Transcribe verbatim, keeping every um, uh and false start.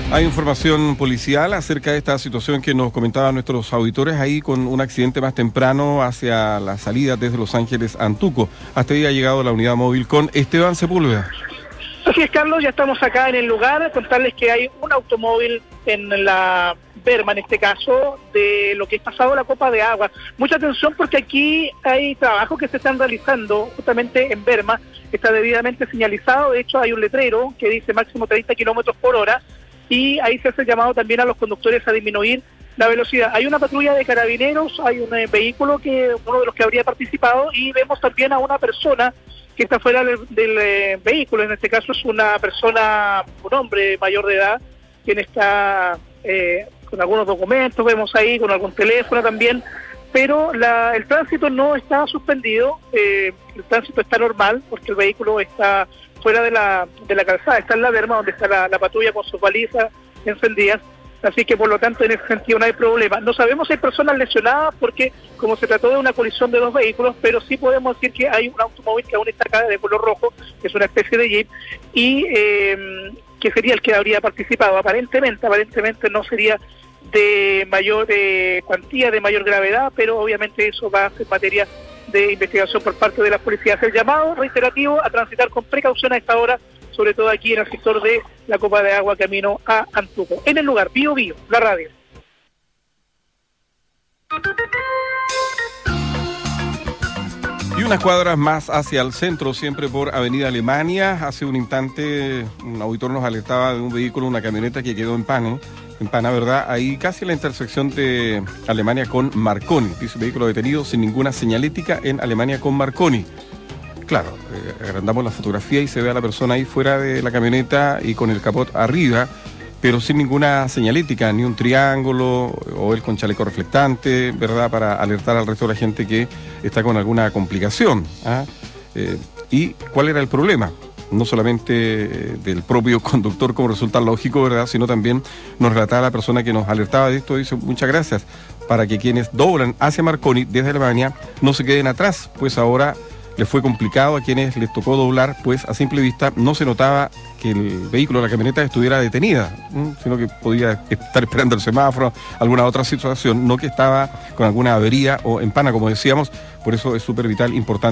Hay información policial acerca de esta situación que nos comentaban nuestros auditores ahí con un accidente más temprano hacia la salida desde Los Ángeles a Antuco. Hasta ahí ha llegado la unidad móvil con Esteban Sepúlveda. Así es, Carlos, ya estamos acá en el lugar, contarles que hay un automóvil en la Berma, en este caso, de lo que es pasado la copa de agua. Mucha atención porque aquí hay trabajos que se están realizando justamente en Berma, está debidamente señalizado, de hecho hay un letrero que dice máximo treinta kilómetros por hora, y ahí se hace el llamado también a los conductores a disminuir la velocidad. Hay una patrulla de carabineros, hay un eh, vehículo que uno de los que habría participado, y vemos también a una persona que está fuera del, del eh, vehículo. En este caso es una persona, un hombre mayor de edad, quien está eh, con algunos documentos, vemos ahí con algún teléfono también, pero la, el tránsito no está suspendido, eh, el tránsito está normal porque el vehículo está fuera de la de la calzada, está en la Berma, donde está la, la patrulla con sus balizas encendidas, así que por lo tanto en ese sentido no hay problema. No sabemos si hay personas lesionadas porque como se trató de una colisión de dos vehículos, pero sí podemos decir que hay un automóvil que aún está acá de color rojo, que es una especie de jeep, y eh, que sería el que habría participado. Aparentemente, aparentemente no sería de mayor eh, cuantía, de mayor gravedad, pero obviamente eso va a ser materia de investigación por parte de las policías. El llamado reiterativo a transitar con precaución a esta hora, sobre todo aquí en el sector de la copa de agua camino a Antuco. En el lugar, Bio Bio, la radio. Y unas cuadras más hacia el centro, siempre por Avenida Alemania. Hace un instante un auditor nos alertaba de un vehículo, una camioneta que quedó en pane, en pana, ¿verdad? Ahí casi en la intersección de Alemania con Marconi. Dice vehículo detenido sin ninguna señalética en Alemania con Marconi. Claro, eh, agrandamos la fotografía y se ve a la persona ahí fuera de la camioneta y con el capot arriba, pero sin ninguna señalética, ni un triángulo o él con chaleco reflectante, ¿verdad? Para alertar al resto de la gente que está con alguna complicación. ¿Ah? Eh, ¿Y cuál era el problema? No solamente del propio conductor, como resulta lógico, ¿verdad? Sino también nos relataba la persona que nos alertaba de esto, dice, muchas gracias, para que quienes doblan hacia Marconi desde Alemania no se queden atrás, pues ahora les fue complicado a quienes les tocó doblar, pues a simple vista no se notaba que el vehículo, la camioneta, estuviera detenida, ¿m? sino que podía estar esperando el semáforo, alguna otra situación, no que estaba con alguna avería o en pana, como decíamos. Por eso es súper vital, importante